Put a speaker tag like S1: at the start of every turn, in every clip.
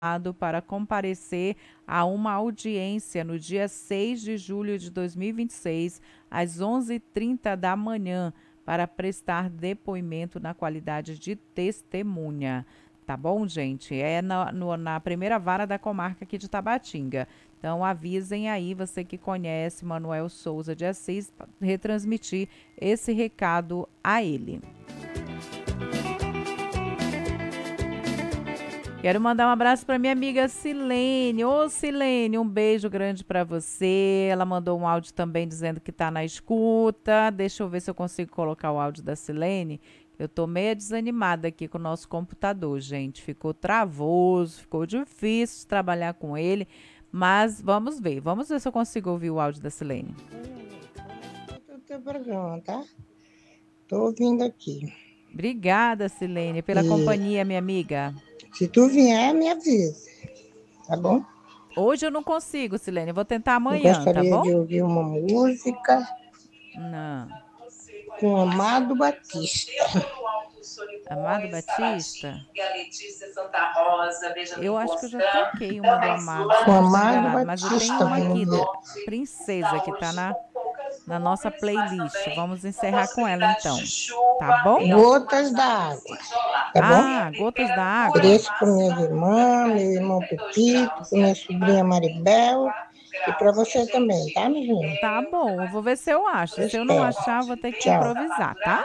S1: para comparecer a uma audiência no dia 6 de julho de 2026, às 11h30 da manhã, para prestar depoimento na qualidade de testemunha. Tá bom, gente? É na primeira vara da comarca aqui de Tabatinga. Então, avisem aí, você que conhece Manuel Souza de Assis, retransmitir esse recado a ele. Quero mandar um abraço para minha amiga Silene. Ô, Silene, um beijo grande para você. Ela mandou um áudio também dizendo que está na escuta. Deixa eu ver se eu consigo colocar o áudio da Silene. Eu tô meio desanimada aqui com o nosso computador, gente. Ficou travoso, ficou difícil de trabalhar com ele. Mas vamos ver. Vamos ver se eu consigo ouvir o áudio da Silene.
S2: O teu programa, tá? Tô ouvindo aqui.
S1: Obrigada, Silene, pela companhia, minha amiga.
S2: Se tu vier, me avisa, tá bom?
S1: Hoje eu não consigo, Silene. Vou tentar
S2: Eu
S1: amanhã, tá
S2: gostaria
S1: bom?
S2: de ouvir uma música
S1: Não.
S2: com Amado Batista.
S1: Amado Batista? Eu acho que eu já toquei uma do Amado, se
S2: Com
S1: eu não estou
S2: Amado
S1: enganado. Mas eu tenho
S2: Batista,
S1: uma aqui,
S2: vamos ver.
S1: Princesa, que tá na nossa playlist. Vamos encerrar com ela então. Tá bom?
S2: Gotas da Água, tá bom?
S1: Ah, Gotas da Água.
S2: Ofereço para minha irmã, meu irmão Pepito, para minha sobrinha Maribel e para você também, tá, menina?
S1: Tá bom, eu vou ver se eu acho.
S2: Eu
S1: Se eu não
S2: espero.
S1: achar, eu vou ter que
S2: Tchau.
S1: improvisar, tá?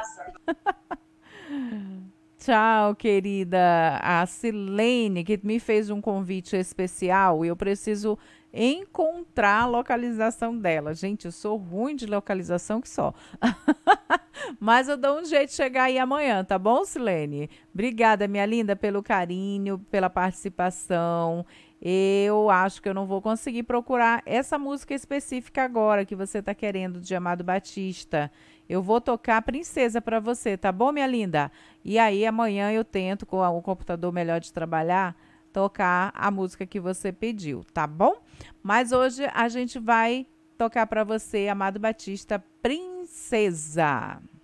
S1: Tchau, querida. A Silene, que me fez um convite especial e eu preciso encontrar a localização dela. Gente, eu sou ruim de localização que só. Mas eu dou um jeito de chegar aí amanhã, tá bom, Silene? Obrigada, minha linda, pelo carinho, pela participação. Eu acho que eu não vou conseguir procurar essa música específica agora que você está querendo, de Amado Batista. Eu vou tocar Princesa para você, tá bom, minha linda? E aí amanhã eu tento, com o computador melhor de trabalhar, tocar a música que você pediu, tá bom? Mas hoje a gente vai tocar para você, Amado Batista, Princesa.